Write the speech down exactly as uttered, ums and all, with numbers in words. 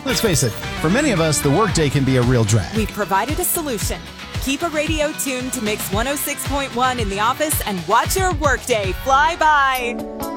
Let's face it, for many of us, the workday can be a real drag. We've provided a solution. Keep a radio tuned to Mix one oh six point one in the office and watch your workday fly by.